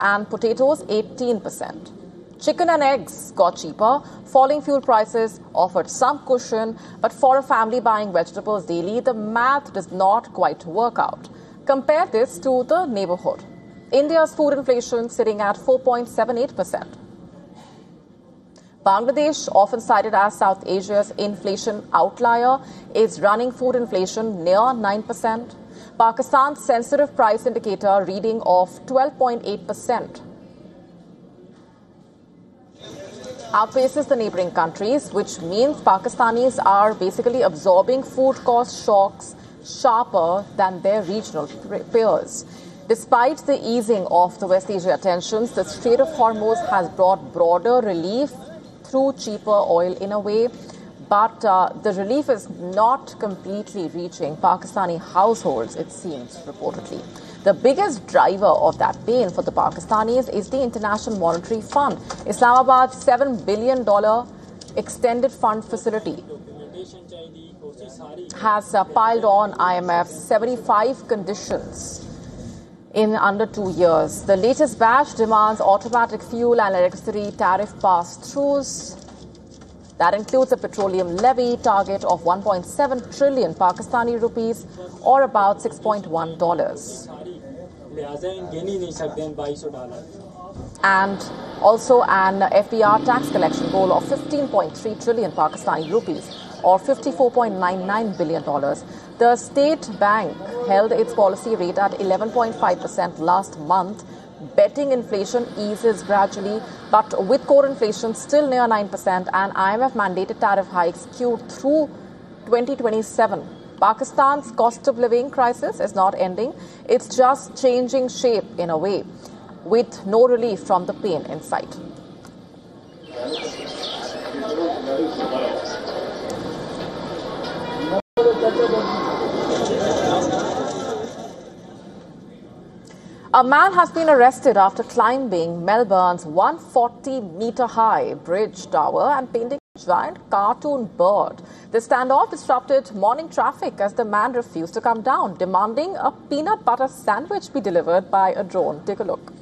and potatoes 18%. Chicken and eggs got cheaper. Falling fuel prices offered some cushion, but for a family buying vegetables daily, the math does not quite work out. Compare this to the neighborhood. India's food inflation sitting at 4.78%. Bangladesh, often cited as South Asia's inflation outlier, is running food inflation near 9%. Pakistan's sensitive price indicator reading of 12.8%. Outpaces the neighboring countries, which means Pakistanis are basically absorbing food cost shocks sharper than their regional peers. Despite the easing of the West Asia tensions, the Strait of Hormuz has brought broader relief through cheaper oil in a way, but the relief is not completely reaching Pakistani households, it seems, reportedly. The biggest driver of that pain for the Pakistanis is the International Monetary Fund, Islamabad's $7 billion extended fund facility has piled on IMF's 75 conditions in under 2 years. The latest batch demands automatic fuel and electricity tariff pass-throughs. That includes a petroleum levy target of 1.7 trillion Pakistani rupees, or about $6.1. And also an FBR tax collection goal of 15.3 trillion Pakistani rupees, or $54.99 billion. The State Bank held its policy rate at 11.5% last month, betting inflation eases gradually, but with core inflation still near 9% and IMF-mandated tariff hikes queued through 2027. Pakistan's cost of living crisis is not ending. It's just changing shape in a way, with no relief from the pain in sight. A man has been arrested after climbing Melbourne's 140-meter-high bridge tower and painting a giant cartoon bird. The standoff disrupted morning traffic as the man refused to come down, demanding a peanut butter sandwich be delivered by a drone. Take a look.